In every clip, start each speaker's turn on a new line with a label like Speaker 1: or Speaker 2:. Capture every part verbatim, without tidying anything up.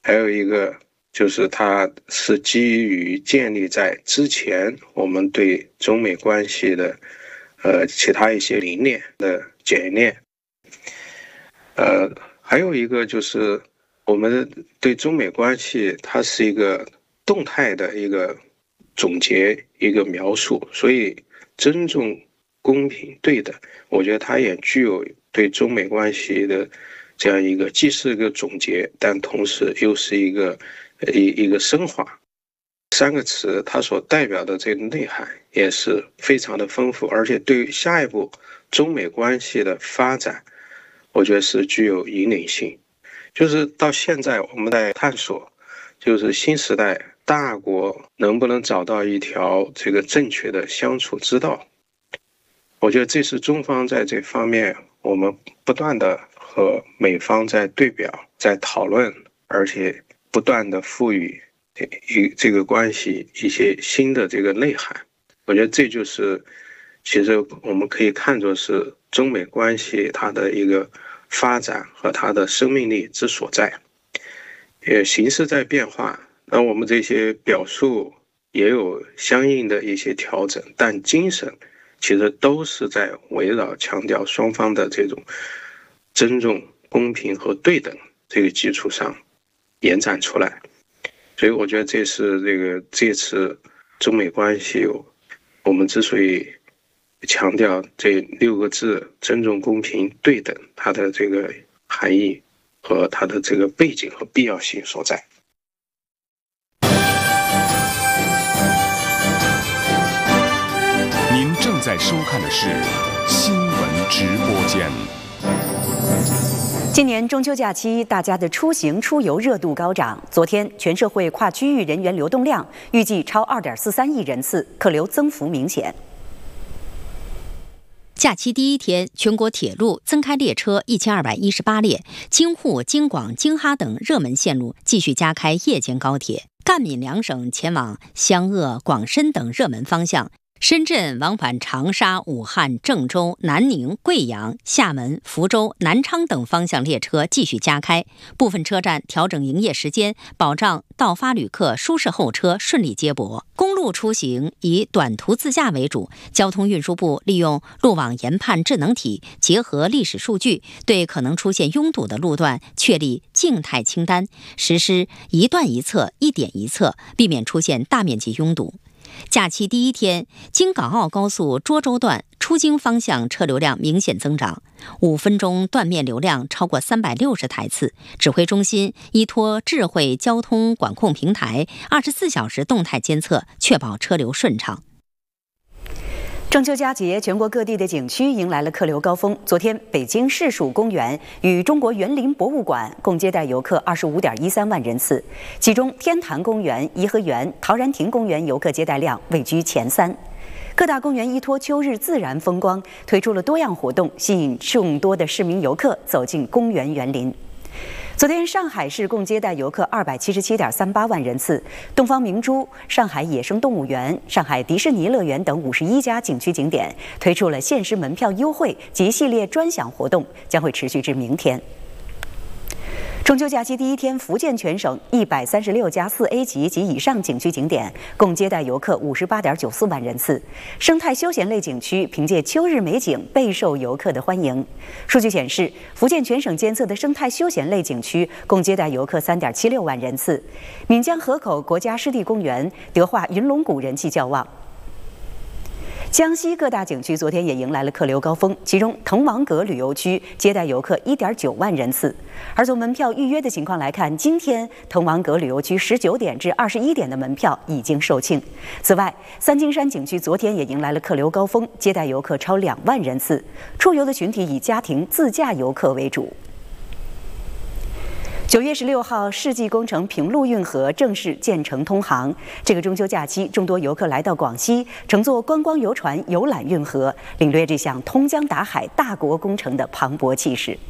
Speaker 1: 还有一个就是它是基于建立在之前我们对中美关系的呃其他一些理念的检验。呃，还有一个就是我们对中美关系它是一个动态的一个总结，一个描述，所以尊重、公平、对等，我觉得它也具有对中美关系的这样一个，既是一个总结，但同时又是一个一一个升华。三个词它所代表的这个内涵也是非常的丰富，而且对于下一步中美关系的发展，我觉得是具有引领性。就是到现在我们在探索，就是新时代大国能不能找到一条这个正确的相处之道。我觉得这是中方在这方面我们不断的和美方在对表，在讨论，而且不断的赋予一这个关系一些新的这个内涵。我觉得这就是其实我们可以看作是中美关系它的一个发展和它的生命力之所在。也形势在变化，那我们这些表述也有相应的一些调整，但精神其实都是在围绕强调双方的这种尊重、公平和对等这个基础上延展出来。所以我觉得这是这个这次中美关系我们之所以强调这六个字尊重、公平、对等，它的这个含义和它的这个背景和必要性所在。
Speaker 2: 您正在收看的是新闻直播间。
Speaker 3: 今年中秋假期，大家的出行出游热度高涨。昨天，全社会跨区域人员流动量预计超 二点四三亿人次，客流增幅明显。
Speaker 4: 假期第一天，全国铁路增开列车一千二百一十八列，京沪、京广、京哈等热门线路继续加开夜间高铁。赣闽两省前往湘鄂、广深等热门方向。深圳往返长沙、武汉、郑州、南宁、贵阳、厦门、福州、南昌等方向列车继续加开，部分车站调整营业时间，保障到发旅客舒适候车顺利接驳。公路出行以短途自驾为主，交通运输部利用路网研判智能体，结合历史数据，对可能出现拥堵的路段确立静态清单，实施一段一侧、一点一侧，避免出现大面积拥堵。假期第一天，京港澳高速涿州段出京方向车流量明显增长，五分钟断面流量超过三百六十台次。指挥中心依托智慧交通管控平台，二十四小时动态监测，确保车流顺畅。
Speaker 3: 中秋佳节，全国各地的景区迎来了客流高峰。昨天，北京市属公园与中国园林博物馆共接待游客二十五点一三万人次，其中天坛公园、颐和园、陶然亭公园游客接待量位居前三。各大公园依托秋日自然风光，推出了多样活动，吸引众多的市民游客走进公园园林。昨天，上海市共接待游客二百七十七点三八万人次，东方明珠、上海野生动物园、上海迪士尼乐园等五十一家景区景点推出了限时门票优惠及系列专享活动，将会持续至明天。中秋假期第一天，福建全省一百三十六家四 A 级及以上景区景点共接待游客五十八点九四万人次。生态休闲类景区凭借秋日美景备受游客的欢迎。数据显示，福建全省监测的生态休闲类景区共接待游客三点七六万人次。闽江河口国家湿地公园、德化云龙谷人气较旺。江西各大景区昨天也迎来了客流高峰，其中滕王阁旅游区接待游客一点九万人次。而从门票预约的情况来看，今天滕王阁旅游区十九点至二十一点的门票已经售罄。此外，三清山景区昨天也迎来了客流高峰，接待游客超两万人次。出游的群体以家庭自驾游客为主。九月十六号，世纪工程平陆运河正式建成通航。这个中秋假期，众多游客来到广西，乘坐观光游船游览运河，领略这项通江达海大国工程的磅礴气势。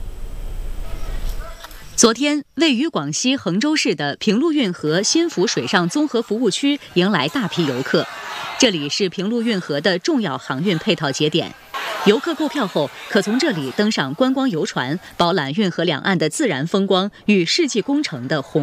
Speaker 5: 昨天，位于广西衡州市的平陆运河新福水上综合服务区迎来大批游客。这里是平陆运河的重要航运配套节点。游客购票后，可从这里登上观光游船，饱览运河两岸的自然风光与世纪工程的宏